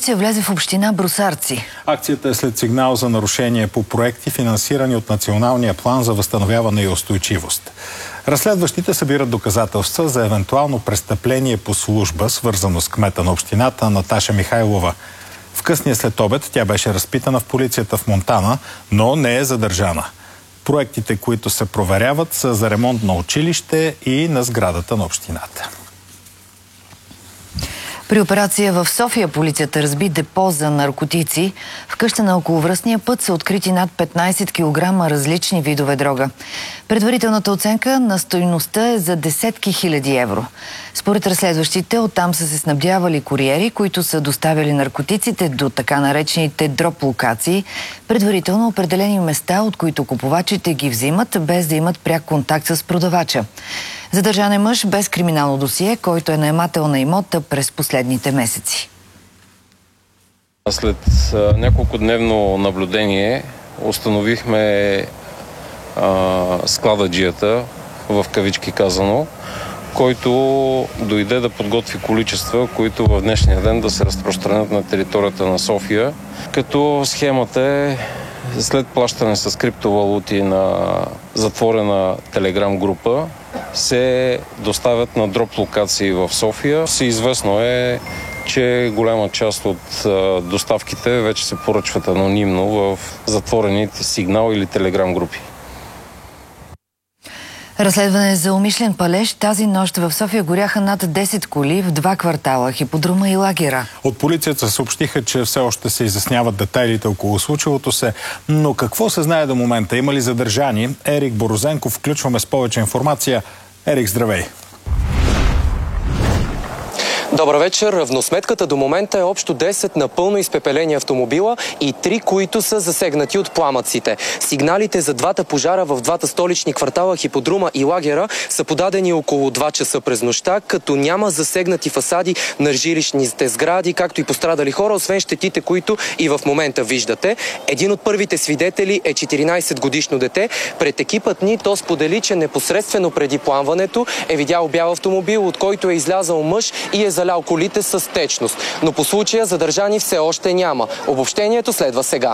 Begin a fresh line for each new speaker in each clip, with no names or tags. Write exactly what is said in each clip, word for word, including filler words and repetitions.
полиция влезе в община Брусарци.
Акцията е след сигнал за нарушение по проекти, финансирани от Националния план за възстановяване и устойчивост. Разследващите събират доказателства за евентуално престъпление по служба, свързано с кмета на общината Наташа Михайлова. В късния следобед тя беше разпитана в полицията в Монтана, но не е задържана. Проектите, които се проверяват, са за ремонт на училище и на сградата на общината.
При операция в София полицията разби депо за наркотици. В къща на околовръстния път са открити над петнайсет килограма различни видове дрога. Предварителната оценка на стойността е за десетки хиляди евро. Според разследващите, оттам са се снабдявали куриери, които са доставяли наркотиците до така наречените дроп локации, предварително определени места, от които купувачите ги взимат, без да имат пряк контакт с продавача. Задържан е мъж без криминално досие, който е наемател на имота през последните месеци.
След няколко дневно наблюдение установихме а, склададжията, в кавички казано, който дойде да подготви количества, които в днешния ден да се разпространят на територията на София. Като схемата е след плащане с криптовалути на затворена телеграм група, се доставят на дроп локации в София. Всеизвестно е, че голяма част от а, доставките вече се поръчват анонимно в затворените сигнал или телеграм групи.
Разследване за умишлен палеж. Тази нощ в София горяха над десет коли в два квартала – Хиподрума и Лагера.
От полицията съобщиха, че все още се изясняват детайлите около случилото се. Но какво се знае до момента? Има ли задържани? Ерик Борозенков включваме с повече информация. Ерик, здравей!
Добър вечер. Равносметката до момента е общо десет напълно изпепелени автомобила и три, които са засегнати от пламъците. Сигналите за двата пожара в двата столични квартала Хиподрума и Лагера са подадени около два часа през нощта, като няма засегнати фасади на жилищните сгради, както и пострадали хора, освен щетите, които и в момента виждате. Един от първите свидетели е четиринайсетгодишно дете. Пред екипът ни то сподели, че непосредствено преди пламването е видял бял автомобил, от който е излязъл мъж и е залял колите с течност. Но по случая задържани все още няма. Обобщението следва сега.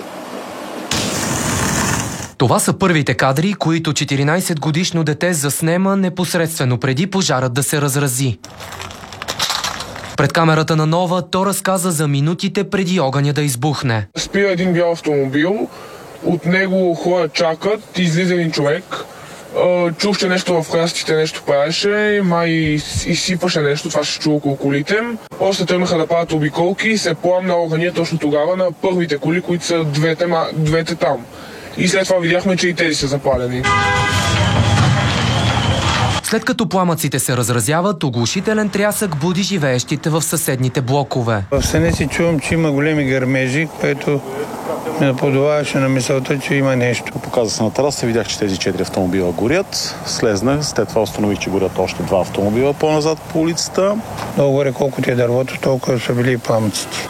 Това са първите кадри, които четиринайсетгодишно дете заснема непосредствено преди пожарът да се разрази. Пред камерата на Нова то разказа за минутите преди огъня да избухне.
Спира един бял автомобил, от него хора чакат, излиза един човек. Чух, че нещо в храстите нещо правеше, май изсипваше нещо, това ще чу около колите. После тръгнаха да правят обиколки и се пламна огъня точно тогава на първите коли, които са двете, двете там. И след това видяхме, че и тези са запалени.
След като пламъците се разразяват, оглушителен трясък буди живеещите в съседните блокове.
В съня си чувам, че има големи гърмежи, което ме наподобаваше на мисълта, че има нещо.
Показа се на тераса, видях, че тези четири автомобила горят. Слезнах, след това установих, че горят още два автомобила по-назад по улицата.
Много горе, колкото е дървото, толкова са били и пламъците.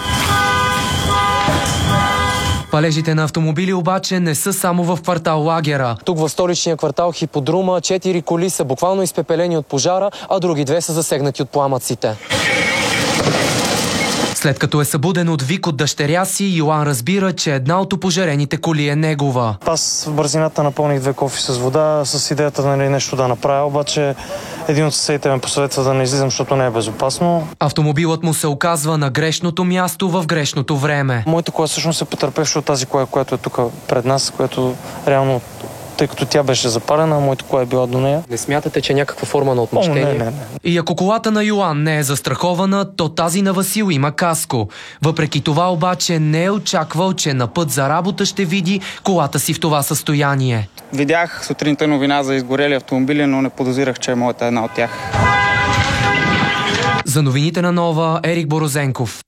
Палежите на автомобили обаче не са само в квартал Лагера.
Тук в столичния квартал Хиподрума четири коли са буквално изпепелени от пожара, а други две са засегнати от пламъците.
След като е събуден от вик от дъщеря си, Йоан разбира, че една от опожарените коли е негова.
Аз в бързината напълних две кофи с вода с идеята нали, нещо да направя, обаче един от съседите ме посъветва да не излизам, защото не е безопасно.
Автомобилът му се оказва на грешното място в грешното време.
Моята кола всъщност се потърпеше от тази кола, която е тук пред нас, която реално, тъй като тя беше запалена, а моята кола е била до нея.
Не смятате, че е някаква форма на отмъщение?
О, не, не, не.
И ако колата на Йоан не е застрахована, то тази на Васил има каско. Въпреки това обаче не е очаквал, че на път за работа ще види колата си в това състояние.
Видях сутринта новина за изгорели автомобили, но не подозирах, че е моята една от тях.
За новините на Нова, Ерик Борозенков.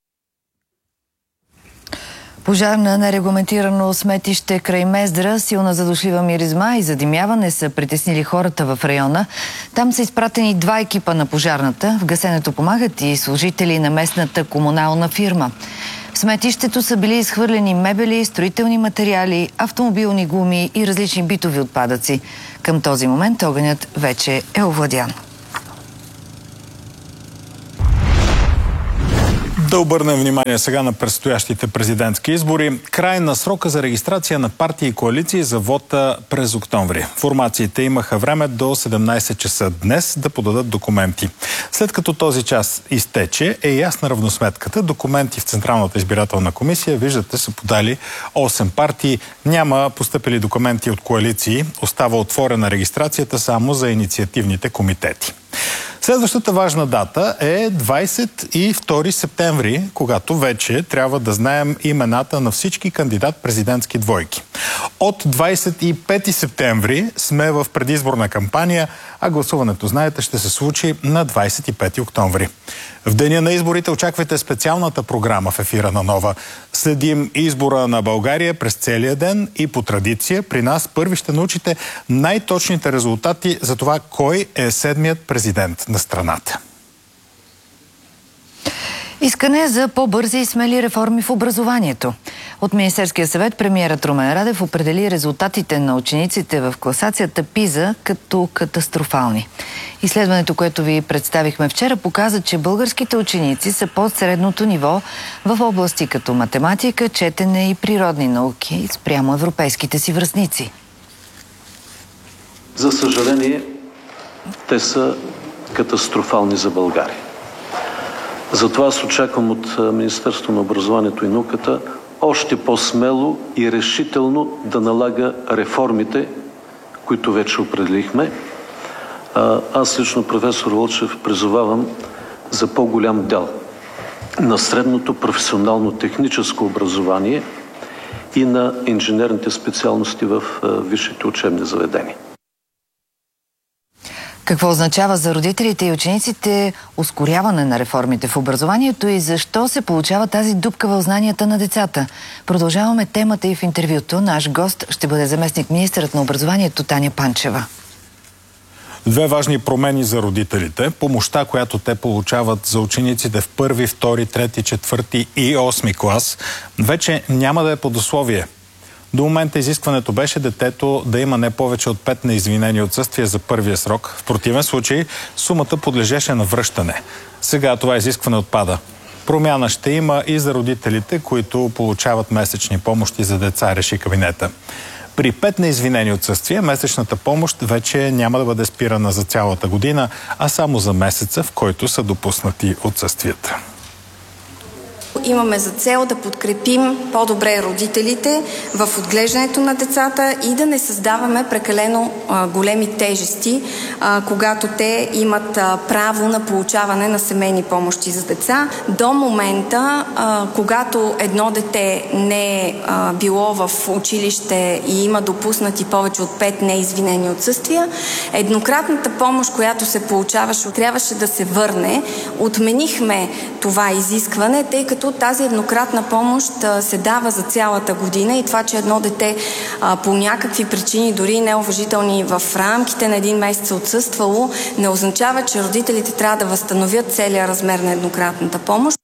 Пожар на нерегламентирано сметище край Мездра, силна задушлива миризма и задимяване са притеснили хората в района. Там са изпратени два екипа на пожарната. В гасенето помагат и служители на местната комунална фирма. В сметището са били изхвърлени мебели, строителни материали, автомобилни гуми и различни битови отпадъци. Към този момент огънят вече е овладян.
Да обърнем внимание сега на предстоящите президентски избори. Край на срока за регистрация на партии и коалиции за вота през октомври. Формациите имаха време до седемнайсет часа днес да подадат документи. След като този час изтече, е ясна равносметката. Документи в Централната избирателна комисия, виждате, са подали осем партии. Няма постъпили документи от коалиции. Остава отворена регистрацията само за инициативните комитети. Следващата важна дата е двайсет и втори септември, когато вече трябва да знаем имената на всички кандидат-президентски двойки. От двайсет и пети септември сме в предизборна кампания, а гласуването, знаете, ще се случи на двайсет и пети октомври. В деня на изборите очаквайте специалната програма в ефира на Нова. Следим избора на България през целия ден и по традиция при нас първи ще научите най-точните резултати за това кой е седмият президент на страната.
Искане за по-бързи и смели реформи в образованието. От Министерския съвет премиерът Румен Радев определи резултатите на учениците в класацията ПИЗА като катастрофални. Изследването, което ви представихме вчера, показа, че българските ученици са под средното ниво в области като математика, четене и природни науки спрямо европейските си връстници.
За съжаление, те са катастрофални за България. Затова аз очаквам от Министерството на образованието и науката още по-смело и решително да налага реформите, които вече определихме. Аз лично, професор Вълчев, призовавам за по-голям дял на средното професионално техническо образование и на инженерните специалности в висшите учебни заведения.
Какво означава за родителите и учениците ускоряване на реформите в образованието и защо се получава тази дупка в знанията на децата? Продължаваме темата и в интервюто. Наш гост ще бъде заместник министърът на образованието Таня Панчева.
Две важни промени за родителите. Помощта, която те получават за учениците в първи, втори, трети, четвърти и осми клас, вече няма да е под условие. До момента изискването беше детето да има не повече от пет неизвинени отсъствия за първия срок. В противен случай сумата подлежеше на връщане. Сега това изискване отпада. Промяна ще има и за родителите, които получават месечни помощи за деца, реши кабинета. При пет неизвинени отсъствия месечната помощ вече няма да бъде спирана за цялата година, а само за месеца, в който са допуснати отсъствията.
Имаме за цел да подкрепим по-добре родителите в отглеждането на децата и да не създаваме прекалено а, големи тежести, а, когато те имат а, право на получаване на семейни помощи за деца. До момента, а, когато едно дете не е а, било в училище и има допуснати повече от пет неизвинени отсъствия, еднократната помощ, която се получаваше, трябваше да се върне. Отменихме това изискване, тъй като тази еднократна помощ а, се дава за цялата година и това, че едно дете а, по някакви причини, дори неуважителни в рамките на един месец отсъствало, не означава, че родителите трябва да възстановят целия размер на еднократната помощ.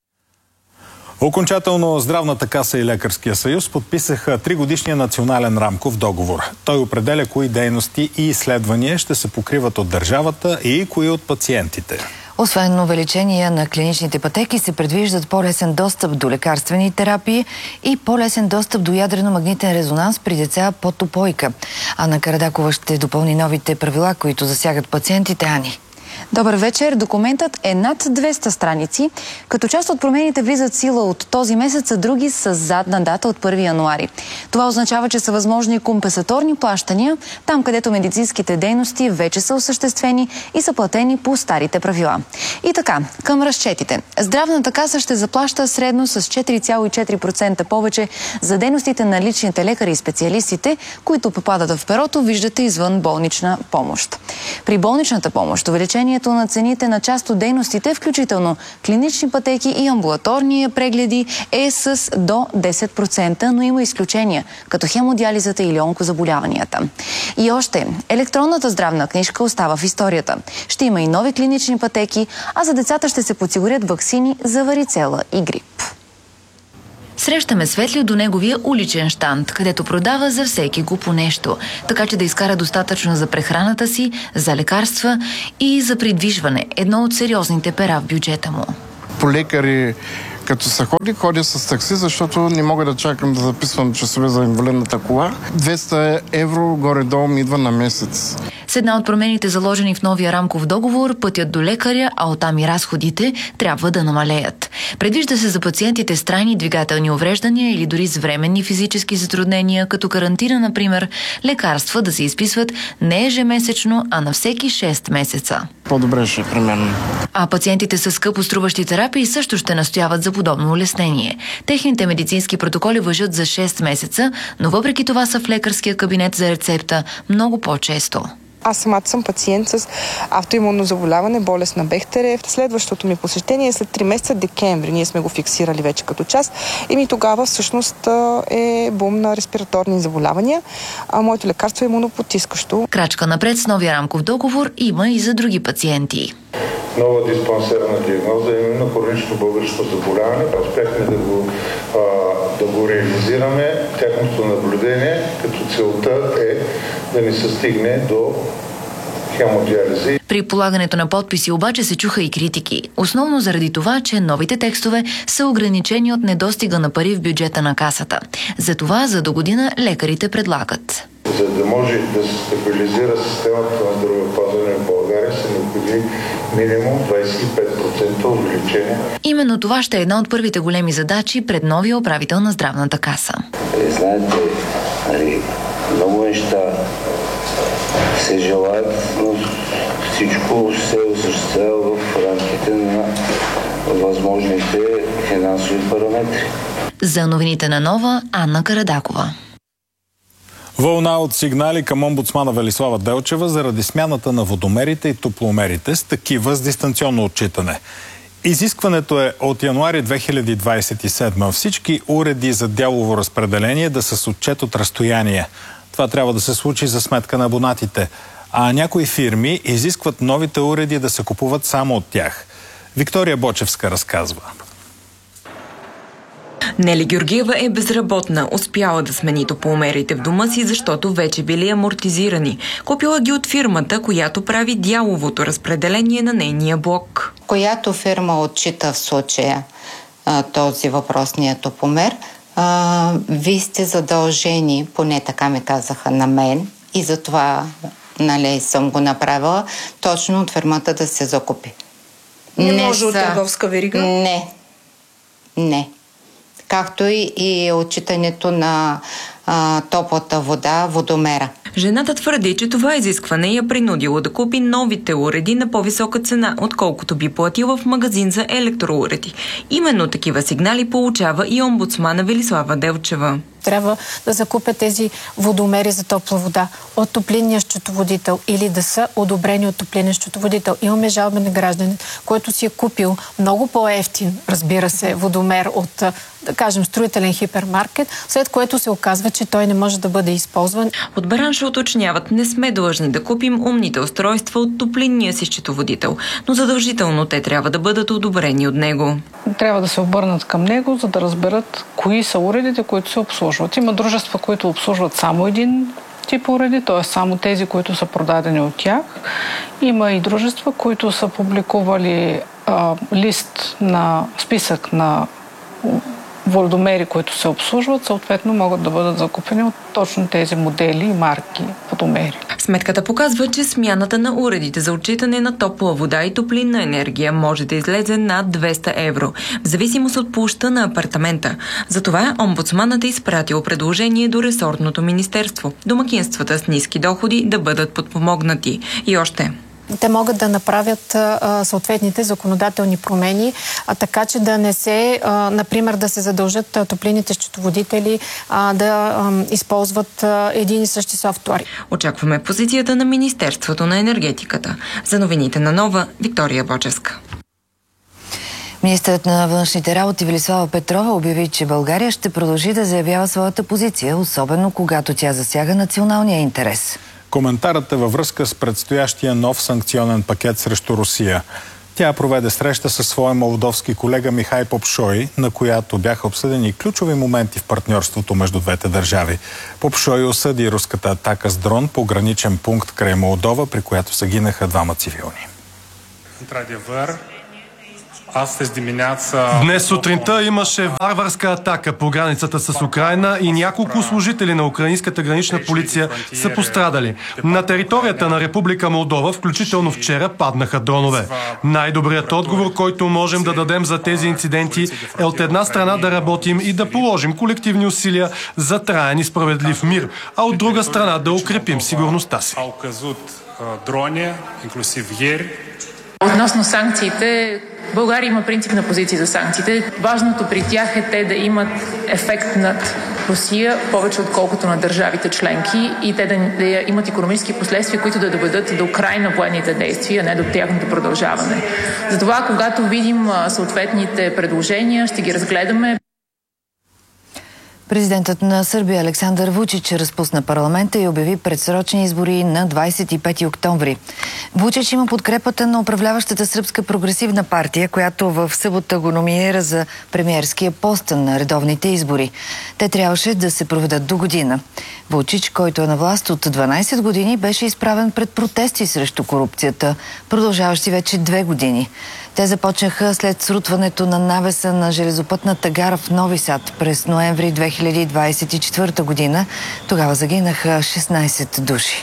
Окончателно Здравната каса и Лекарския съюз подписаха тригодишния национален рамков договор. Той определя кои дейности и изследвания ще се покриват от държавата и кои от пациентите.
Освен увеличение на клиничните пътеки, се предвиждат по-лесен достъп до лекарствени терапии и по-лесен достъп до ядрено-магнитен резонанс при деца под упойка. Ана Карадакова ще допълни новите правила, които засягат пациентите. Ани.
Добър вечер. Документът е над двеста страници, като част от промените влизат в сила от този месец, а други с задна дата от първи януари. Това означава, че са възможни компенсаторни плащания там, където медицинските дейности вече са осъществени и са платени по старите правила. И така, към разчетите. Здравната каса ще заплаща средно с четири цяло и четири процента повече за дейностите на личните лекари и специалистите, които попадат в перото, виждате, извън болнична помощ. При болничната помощ увеличение на цените на част от дейностите, включително клинични пътеки и амбулаторни прегледи, е с до десет процента, но има изключения, като хемодиализата или онкозаболяванията. И още, електронната здравна книжка остава в историята. Ще има и нови клинични пътеки, а за децата ще се подсигурят ваксини за варицела и грип.
Срещаме Светли до неговия уличен щанд, където продава за всеки го по нещо, така че да изкара достатъчно за прехраната си, за лекарства и за придвижване, едно от сериозните пера в бюджета му.
по лекари, като се ходи, ходя с такси, защото не мога да чакам да записвам часове за инвалидната кола. двеста евро горе-долу ми идва на месец.
С една от промените, заложени в новия рамков договор, пътят до лекаря, а оттам и разходите, трябва да намалеят. Предвижда се за пациентите с трайни двигателни увреждания или дори с временни физически затруднения, като гарантира, например, лекарства да се изписват не ежемесечно, а на всеки шест месеца.
По-добре ще, примерно.
А пациентите с скъпо струващи терапии също ще настояват за подобно улеснение. Техните медицински протоколи важат за шест месеца, но въпреки това са в лекарския кабинет за рецепта много по-често.
Аз самата съм пациент с автоимунно заболяване, болест на Бехтерев. Следващото ми посещение е след три месеца, декември. Ние сме го фиксирали вече като час. И ми тогава всъщност е бум на респираторни заболявания. А моето лекарство е имунопотискащо.
Крачка напред с новия рамков договор има и за други пациенти.
Нова диспансерна диагноза е именно хронично българско заболяване. Успяхме да го, а, да го реализираме. Тяхното наблюдение като целта е да ни се стигне до хемодиализи.
При полагането на подписи обаче се чуха и критики. Основно заради това, че новите текстове са ограничени от недостига на пари в бюджета на касата. Затова за до година лекарите предлагат.
За да може да се стабилизира системата на здравеопазване в България, са необходими минимум двадесет и пет процента увеличение.
Именно това ще е една от първите големи задачи пред новия управител на здравната каса.
Е, знаете, нали, много неща се желаят, но всичко се осъществява в рамките на възможните финансови параметри.
За новините на Нова, Анна Карадакова.
Вълна от сигнали към омбудсмана Велислава Делчева заради смяната на водомерите и топломерите с такива с дистанционно отчитане. Изискването е от януари две хиляди двадесет и седма всички уреди за дялово разпределение да са с отчет от разстояние. Това трябва да се случи за сметка на абонатите. А някои фирми изискват новите уреди да се купуват само от тях. Виктория Бочевска разказва.
Нели Георгиева е безработна. Успяла да смени топломерите в дома си, защото вече били амортизирани. Купила ги от фирмата, която прави дяловото разпределение на нейния блок.
Която фирма отчита в случая а, този въпросния топломер, а, вие сте задължени, поне така ми казаха на мен, и затова, нали, съм го направила, точно от фирмата да се закупи.
Не, не може са... от търговска верига?
Не. Не. Както и, и отчитането на а, топлата вода, водомера.
Жената твърди, че това изискване я принудило да купи новите уреди на по-висока цена, отколкото би платила в магазин за електроуреди. Именно такива сигнали получава и омбудсмана Велислава Делчева.
Трябва да закупят тези водомери за топла вода от топлинния счетоводител или да са одобрени от топлинния счетоводител. Имаме жалба на гражданин, който си е купил много по-евтин, разбира се, водомер от, да кажем, строителен хипермаркет, след което се оказва, че той не може да бъде използван.
От бранша уточняват, не сме длъжни да купим умните устройства от топлинния си счетоводител, но задължително те трябва да бъдат одобрени от него.
Трябва да се обърнат към него, за да разберат кои са уредите, които се обслужват. Има дружества, които обслужват само един тип уреди, т.е. само тези, които са продадени от тях. Има и дружества, които са публикували а, лист на списък на водомери, които се обслужват, съответно могат да бъдат закупени от точно тези модели и марки водомери.
Сметката показва, че смяната на уредите за отчитане на топла вода и топлинна енергия може да излезе над двеста евро, в зависимост от площта на апартамента. Затова омбудсманът е изпратил предложение до ресорното министерство. Домакинствата с ниски доходи да бъдат подпомогнати. И още...
Те могат да направят а, съответните законодателни промени, а, така че да не се, а, например, да се задължат а, топлинните счетоводители а, да а, използват а, един и същи софтуер.
Очакваме позицията на Министерството на енергетиката. За новините на Нова, Виктория Бочевска.
Министърът на външните работи Велислава Петрова обяви, че България ще продължи да заявява своята позиция, особено когато тя засяга националния интерес.
Коментарът е във връзка с предстоящия нов санкционен пакет срещу Русия. Тя проведе среща със своя молдовски колега Михай Попшой, на която бяха обсъдени ключови моменти в партньорството между двете държави. Попшой осъди руската атака с дрон по граничен пункт край Молдова, при която загинаха двама цивилни.
Днес сутринта имаше варварска атака по границата с Украйна и няколко служители на украинската гранична полиция са пострадали. На територията на Република Молдова, включително вчера, паднаха дронове. Най-добрият отговор, който можем да дадем за тези инциденти, е от една страна да работим и да положим колективни усилия за траен и справедлив мир, а от друга страна да укрепим сигурността си.
Относно санкциите, България има принципна позиция за санкциите. Важното при тях е те да имат ефект над Русия повече отколкото на държавите членки и те да, да имат икономически последствия, които да доведат до край на военните действия, а не до тяхното продължаване. Затова, когато видим съответните предложения, ще ги разгледаме.
Президентът на Сърбия Александър Вучич разпусна парламента и обяви предсрочни избори на двадесет и пети октомври. Вучич има подкрепата на управляващата сръбска прогресивна партия, която в събота го номинира за премиерския пост на редовните избори. Те трябваше да се проведат до година. Вучич, който е на власт от дванадесет години, беше изправен пред протести срещу корупцията, продължаващи вече две години. Те започнаха след срутването на навеса на железопътната гара в Нови Сад през ноември две хиляди двадесет и четвърта година. Тогава загинаха шестнадесет души.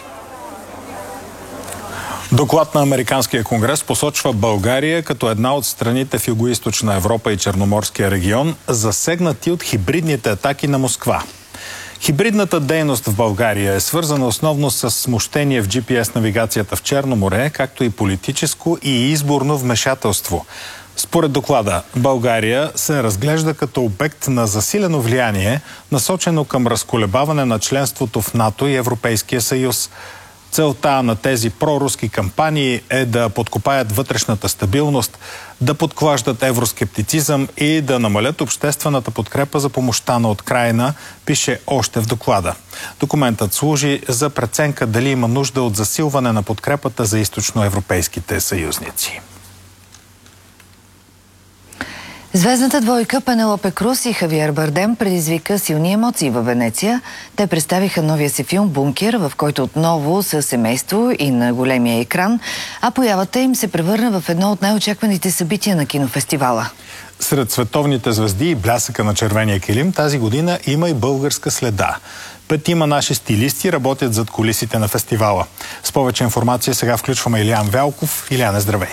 Доклад на Американския конгрес посочва България като една от страните в Югоизточна Европа и Черноморския регион, засегнати от хибридните атаки на Москва. Хибридната дейност в България е свързана основно с смущение в джи пи ес навигацията в Черно море, както и политическо и изборно вмешателство. Според доклада, България се разглежда като обект на засилено влияние, насочено към разколебаване на членството в НАТО и Европейския съюз. Целта на тези проруски кампании е да подкопаят вътрешната стабилност, да подклаждат евроскептицизъм и да намалят обществената подкрепа за помощта на Украйна, пише още в доклада. Документът служи за преценка дали има нужда от засилване на подкрепата за източноевропейските съюзници.
Звездната двойка Пенелопе Круз и Хавиер Бардем предизвика силни емоции във Венеция. Те представиха новия си филм «Бункер», в който отново са семейство и на големия екран, а появата им се превърна в едно от най-очакваните събития на кинофестивала.
Сред световните звезди и блясъка на червения килим тази година има и българска следа. Петима наши стилисти работят зад кулисите на фестивала. С повече информация сега включваме Илиян Велков. Илияне, здравей!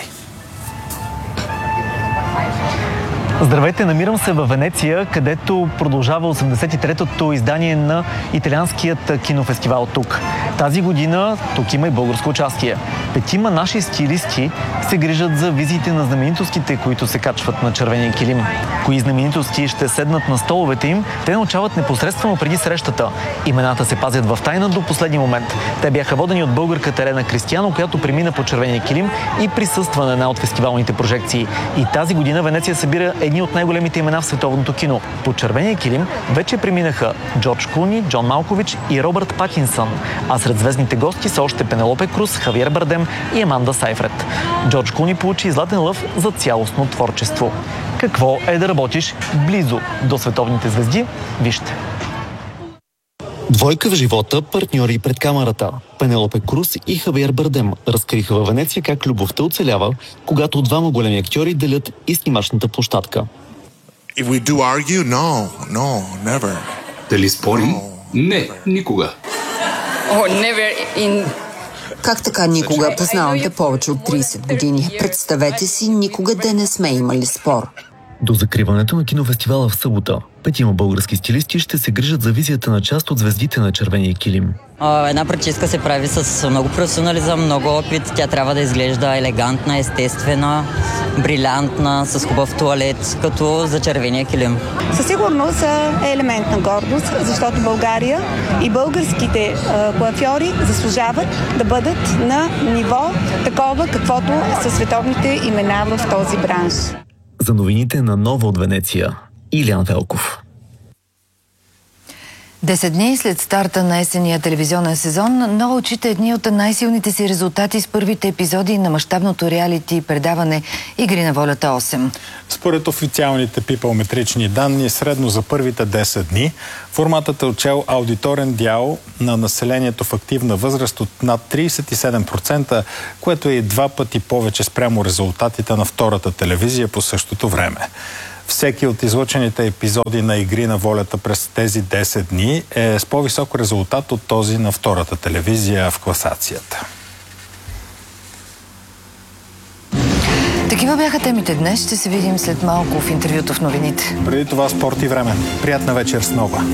Здравейте, намирам се във Венеция, където продължава осемдесет и третото издание на италианският кинофестивал тук. Тази година тук има и българско участие. Петима наши стилисти се грижат за визиите на знаменитостите, които се качват на червения килим. Кои знаменитости ще седнат на столовете им, те научават непосредствено преди срещата. Имената се пазят в тайна до последния момент. Те бяха водени от българката Елена Кристияно, която премина по червения килим и присъства на една от фестивалните прожекции. И тази година Венеция събира едни от най-големите имена в световното кино. По червения килим вече преминаха Джордж Клуни, Джон Малкович и Робърт Патинсън. А сред звездните гости са още Пенелопе Круз, Хавиер Бардем и Аманда Сайфред. Джордж Клуни получи Златен лъв за цялостно творчество. Какво е да работиш близо до световните звезди? Вижте.
Двойка в живота, партньори пред камерата. Пенелопе Круз и Хавиер Бардем разкриха във Венеция как любовта оцелява, когато двама големи актьори делят и снимачната площадка.
If we do argue, no, no, never.
Дали спорим? Не, никога.
Oh, never in...
Как така никога? Познавам те повече от тридесет години. Представете си, никога да не сме имали спор.
До закриването на кинофестивала в събота, петима български стилисти ще се грижат за визията на част от звездите на червения килим.
Една прическа се прави с много професионализъм, много опит. Тя трябва да изглежда елегантна, естествена, брилянтна, с хубав туалет, като за червения килим.
Със сигурност е елемент на гордост, защото България и българските коафьори заслужават да бъдат на ниво такова, каквото са световните имена в този бранш.
За новините на Нова от Венеция, Илиян Велков.
Десет дни след старта на есения телевизионен сезон, Нова отчита едни от най-силните си резултати с първите епизоди на мащабното реалити предаване Игри на волята осем.
Според официалните пипалметрични данни, средно за първите десет дни, форматът е отчел аудиторен дял на населението в активна възраст от над тридесет и седем процента, което е и два пъти повече спрямо резултатите на втората телевизия по същото време. Всеки от излъчените епизоди на Игри на волята през тези десет дни е с по-висок резултат от този на втората телевизия в класацията.
Такива бяха темите днес. Ще се видим след малко в интервюто в новините.
Преди това спорт и време. Приятна вечер с Нова.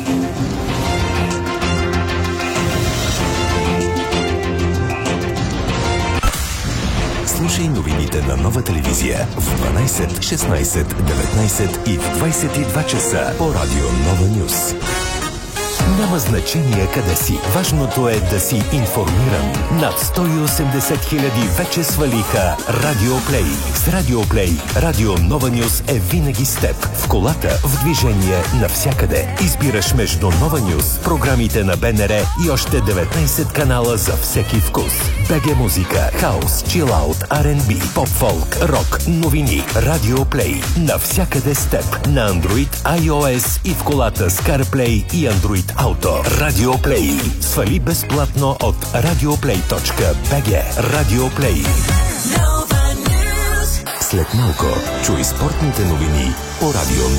Слушай новините на Нова телевизия в дванайсет, шестнайсет, деветнайсет и в двайсет и два часа по радио Нова Нюс. Няма значение къде си. Важното е да си информиран. Над сто и осемдесет хиляди вече свалиха Радио Плей. С Радио Плей, Радио Нова Нюс е винаги с теб. В колата, в движение, навсякъде. Избираш между Нова Нюс, програмите на БНР и още деветнайсет канала за всеки вкус. БГ музика, хаус, чилаут, Ар енд Би, поп-фолк, рок, новини. Радио Плей. Навсякъде с теб. На Android, iOS и в колата с CarPlay и Android Auto. Радио Плей. Свали безплатно от радиоплей точка би джи. Радио Плей. След малко чуй спортните новини по радио